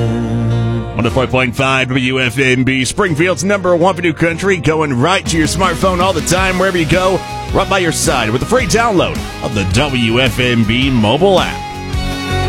104.5 WFMB, Springfield's number one for new country, going right to your smartphone all the time, wherever you go, right by your side with a free download of the WFMB mobile app.